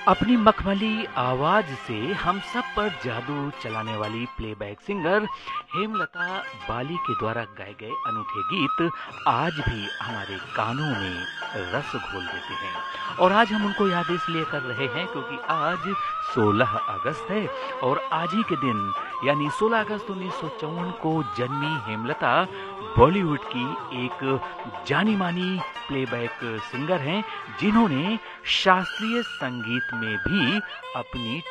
अपनी मखमली आवाज से हम सब पर जादू चलाने वाली प्लेबैक सिंगर हेमलता बाली के द्वारा गाए गए अनूठे गीत आज भी हमारे कानों में रस घोल देते हैं। और आज हम उनको याद इसलिए कर रहे हैं क्योंकि आज 16 अगस्त है और आज ही के दिन यानी 16 अगस्त 1954 को जन्मी हेमलता बॉलीवुड की एक जानी मानी प्लेबैक सिंगर हैं जिन्होंने शास्त्रीय संगीत में भी अपनी